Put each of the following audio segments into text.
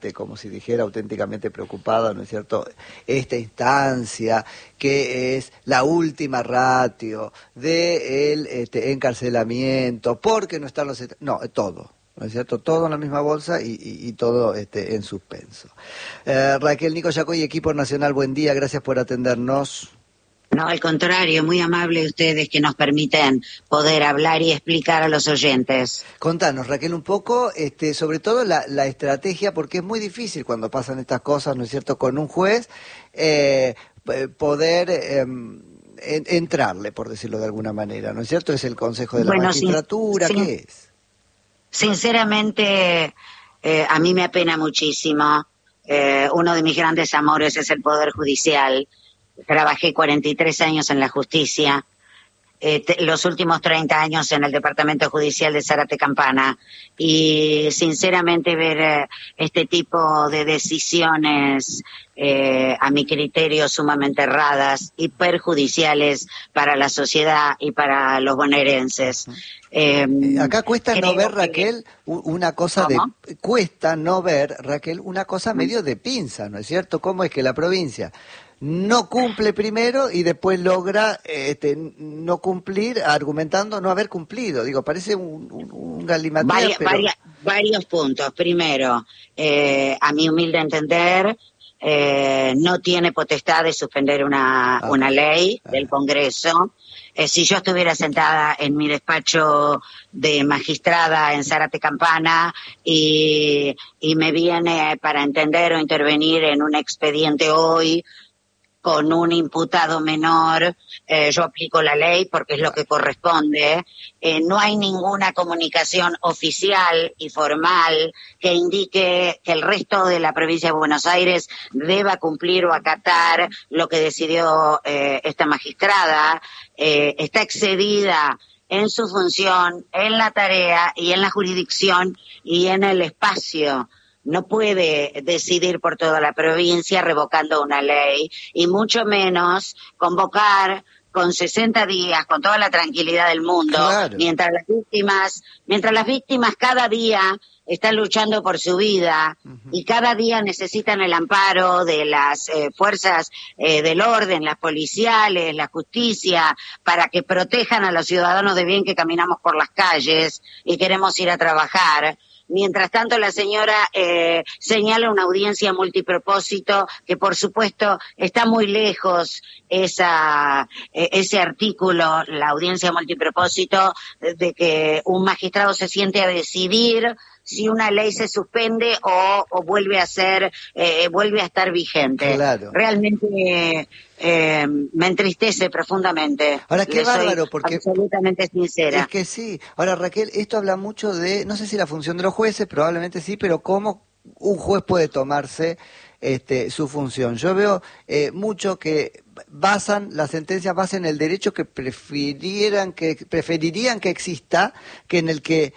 como si dijera auténticamente preocupada, ¿no es cierto?, esta instancia que es la última ratio del encarcelamiento, porque no están los... No, todo. ¿No es cierto? Todo en la misma bolsa y todo en suspenso. Raquel Nico Yacoy, Equipo Nacional, buen día, gracias por atendernos. No, al contrario, muy amable ustedes que nos permiten poder hablar y explicar a los oyentes. Contanos, Raquel, un poco, sobre todo la estrategia, porque es muy difícil cuando pasan estas cosas, ¿no es cierto?, con un juez, poder entrarle, por decirlo de alguna manera, ¿no es cierto? Es el Consejo de la Magistratura, ¿qué es? Sinceramente, a mí me apena muchísimo. Uno de mis grandes amores es el Poder Judicial. Trabajé 43 años en la justicia, los últimos 30 años en el Departamento Judicial de Zárate Campana, y sinceramente ver este tipo de decisiones, a mi criterio, sumamente erradas y perjudiciales para la sociedad y para los bonaerenses. Acá cuesta no ver, Raquel, una cosa ¿Cómo? cuesta no ver, Raquel, una cosa medio de pinza, ¿no es cierto? ¿Cómo es que la provincia no cumple primero y después logra no cumplir argumentando no haber cumplido? Digo, parece un galimatías, varios puntos. Primero, a mi humilde entender, no tiene potestad de suspender una ley del Congreso. Si yo estuviera sentada en mi despacho de magistrada en Zárate Campana y me viene para entender o intervenir en un expediente hoy con un imputado menor, yo aplico la ley porque es lo que corresponde. No hay ninguna comunicación oficial y formal que indique que el resto de la provincia de Buenos Aires deba cumplir o acatar lo que decidió esta magistrada. Está excedida en su función, en la tarea y en la jurisdicción y en el espacio. No puede decidir por toda la provincia revocando una ley, y mucho menos convocar con 60 días, con toda la tranquilidad del mundo, claro, mientras las víctimas cada día están luchando por su vida y cada día necesitan el amparo de las fuerzas del orden, las policiales, la justicia, para que protejan a los ciudadanos de bien que caminamos por las calles y queremos ir a trabajar. Mientras tanto, la señora señala una audiencia multipropósito que, por supuesto, está muy lejos ese artículo, la audiencia multipropósito, de que un magistrado se siente a decidir si una ley se suspende o vuelve a estar vigente. Claro. Realmente me entristece profundamente. Ahora, qué bárbaro, porque absolutamente sincera. Es que sí. Ahora, Raquel, esto habla mucho de, no sé si la función de los jueces, probablemente sí, pero cómo un juez puede tomarse su función. Yo veo mucho que las sentencias basan en el derecho que preferirían que exista, que en el que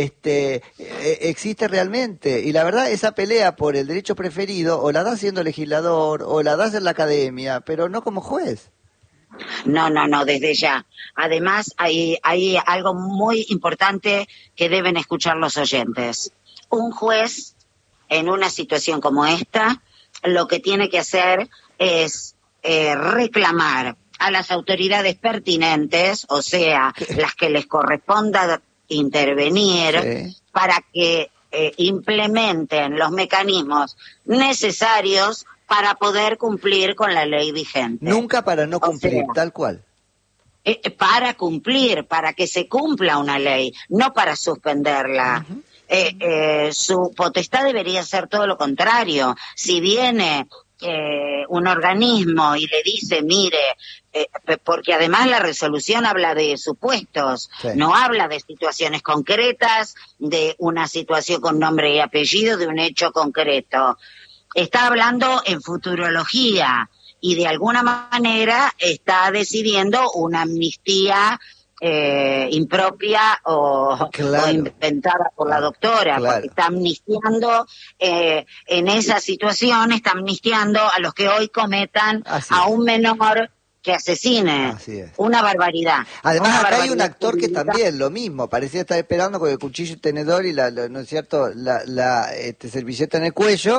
existe realmente. Y la verdad, esa pelea por el derecho preferido o la da siendo legislador o la das en la academia, pero no como juez. No, desde ya. Además, hay algo muy importante que deben escuchar los oyentes. Un juez, en una situación como esta, lo que tiene que hacer es reclamar a las autoridades pertinentes, o sea, las que les corresponda intervenir, sí, para que implementen los mecanismos necesarios para poder cumplir con la ley vigente. Nunca para no cumplir, o sea, tal cual. Para cumplir, para que se cumpla una ley, no para suspenderla. Su potestad debería ser todo lo contrario. Si viene un organismo y le dice, mire, porque además la resolución habla de supuestos, sí, no habla de situaciones concretas, de una situación con nombre y apellido, de un hecho concreto. Está hablando en futurología y de alguna manera está decidiendo una amnistía impropia o inventada por la doctora, porque está amnistiando en esa situación, está amnistiando a los que hoy cometan a un menor que asesine. Así es. Una barbaridad. Además, Una acá hay barbaridad un actor que jurídica. también, lo mismo, parecía estar esperando con el cuchillo y tenedor y ¿no es cierto?, la servilleta en el cuello,